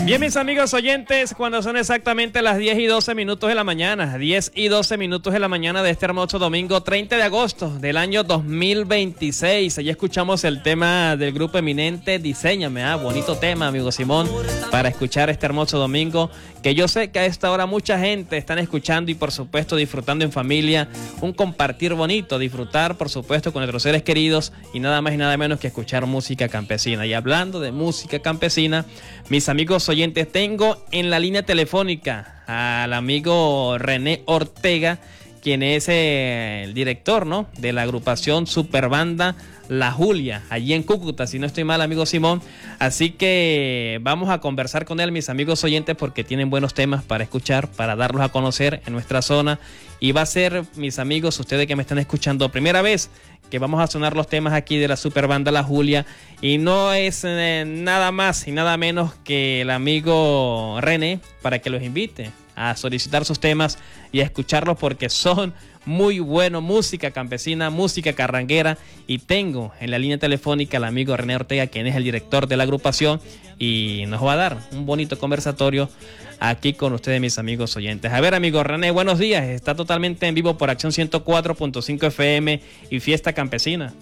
Bien, mis amigos oyentes, cuando son exactamente las 10 y 12 minutos de la mañana, 10 y 12 minutos de la mañana de este hermoso domingo 30 de agosto del año 2026. Allí escuchamos el tema del grupo eminente Diséñame, bonito tema, amigo Simón, para escuchar este hermoso domingo, que yo sé que a esta hora mucha gente están escuchando y por supuesto disfrutando en familia, un compartir bonito, disfrutar por supuesto con nuestros seres queridos y nada más y nada menos que escuchar música campesina. Y hablando de música campesina, mis amigos oyentes, tengo en la línea telefónica al amigo René Ortega, quien es el director, ¿no?, de la agrupación Superbanda La Julia, allí en Cúcuta, si no estoy mal, amigo Simón. Así que vamos a conversar con él, mis amigos oyentes, porque tienen buenos temas para escuchar, para darlos a conocer en nuestra zona. Y va a ser, mis amigos, ustedes que me están escuchando, primera vez que vamos a sonar los temas aquí de la Superbanda La Julia. Y no es nada más y nada menos que el amigo René, para que los invite a solicitar sus temas y a escucharlos, porque son muy buenos, música campesina, música carranguera. Y tengo en la línea telefónica al amigo René Ortega, quien es el director de la agrupación, y nos va a dar un bonito conversatorio aquí con ustedes, mis amigos oyentes. A ver, amigo René, buenos días. Está totalmente en vivo por Acción 104.5 FM y Fiesta Campesina.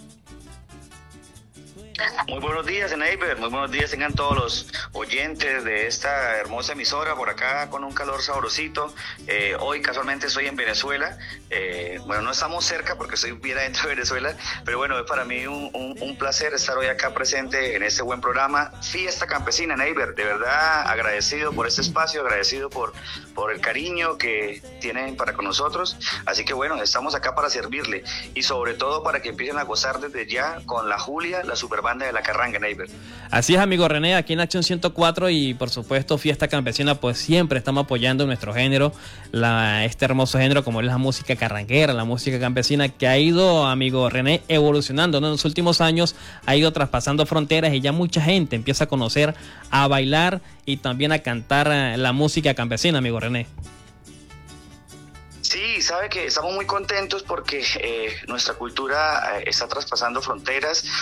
Muy buenos días, Neighbor. Muy buenos días tengan todos los oyentes de esta hermosa emisora por acá con un calor sabrosito. Hoy casualmente estoy en Venezuela. Bueno, no estamos cerca porque estoy bien adentro de Venezuela, pero bueno, es para mí un placer estar hoy acá presente en este buen programa Fiesta Campesina, Neighbor. De verdad agradecido por este espacio, agradecido por el cariño que tienen para con nosotros. Así que bueno, estamos acá para servirle y sobre todo para que empiecen a gozar desde ya con La Julia, la Superbanda de la Carranga, Neighbor. Así es, amigo René, aquí en Acción 104 y por supuesto Fiesta Campesina, pues siempre estamos apoyando nuestro género, este hermoso género como es la música carranguera, la música campesina, que ha ido, amigo René, evolucionando, ¿no? En los últimos años ha ido traspasando fronteras y ya mucha gente empieza a conocer, a bailar y también a cantar la música campesina, amigo René. Sí, sabe que estamos muy contentos porque nuestra cultura está traspasando fronteras.